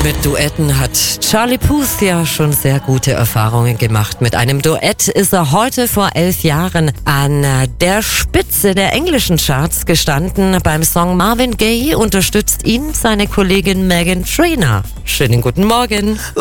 Mit Duetten hat Charlie Puth ja schon sehr gute Erfahrungen gemacht. Mit einem Duett ist er heute vor 11 Jahren an der Spitze der englischen Charts gestanden. Beim Song Marvin Gaye unterstützt ihn seine Kollegin Meghan Trainor. Schönen guten Morgen.